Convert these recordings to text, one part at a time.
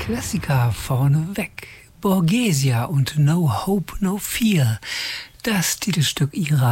Klassiker vorneweg. Borgesia und No Hope, No Fear. Das Titelstück ihrer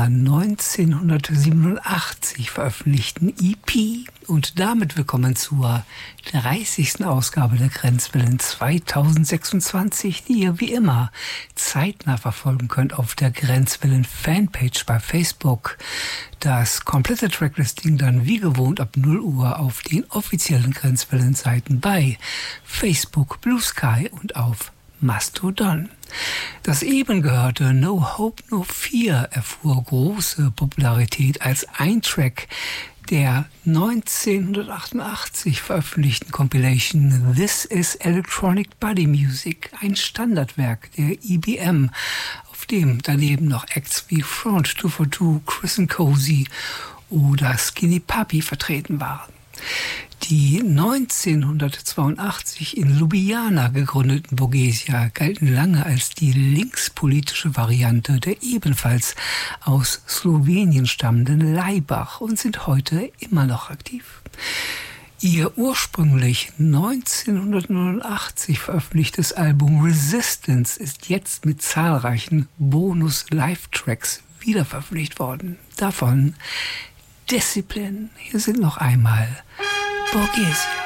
1987 veröffentlichten EP. Und damit willkommen zur 30. Ausgabe der Grenzwellen 2026, die ihr wie immer zeitnah verfolgen könnt auf der Grenzwellen Fanpage bei Facebook. Das komplette Tracklisting dann wie gewohnt ab 0 Uhr auf den offiziellen Grenzwellen-Seiten bei Facebook, Blue Sky und auf Mastodon. Das eben gehörte No Hope, No Fear erfuhr große Popularität als ein Track der 1988 veröffentlichten Compilation This is Electronic Body Music, ein Standardwerk der EBM, auf dem daneben noch Acts wie Front 242, Chris and Cozy oder Skinny Puppy vertreten waren. Die 1982 in Ljubljana gegründeten Borgesia galten lange als die linkspolitische Variante der ebenfalls aus Slowenien stammenden Laibach und sind heute immer noch aktiv. Ihr ursprünglich 1989 veröffentlichtes Album Resistance ist jetzt mit zahlreichen Bonus-Live-Tracks wiederveröffentlicht worden. Davon Discipline. Hier sind noch einmal Borgesia.